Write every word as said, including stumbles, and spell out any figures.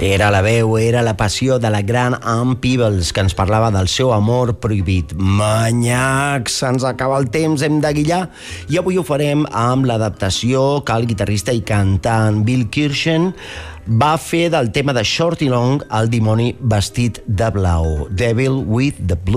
Era la veu, era la passió de la gran Ann Peebles, que ens parlava del seu amor prohibit. Manyacs, se'ns acaba el temps, hem de guillar. I avui ho farem amb l'adaptació que el guitarrista i cantant Bill Kirchen va fer del tema de Shorty Long, el dimoni vestit de blau. Devil with the Blue